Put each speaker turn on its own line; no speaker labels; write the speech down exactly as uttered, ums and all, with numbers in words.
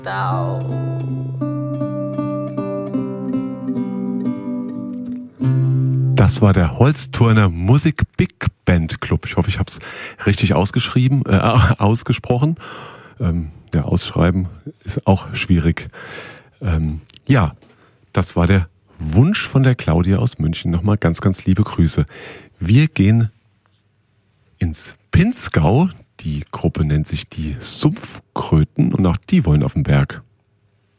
Das war der Holzturner Musik Big Band Club. Ich hoffe, ich habe es richtig ausgeschrieben, äh, ausgesprochen. Ähm, ja, ausschreiben ist auch schwierig. Ähm, ja, das war der Wunsch von der Claudia aus München. Nochmal ganz, ganz liebe Grüße. Wir gehen ins Pinzgau. Die Gruppe nennt sich die Sumpfkröten und auch die wollen auf den Berg.